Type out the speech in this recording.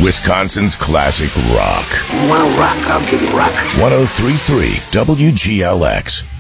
Wisconsin's classic rock. You want to rock? I'll give you rock. 103.3 WGLX.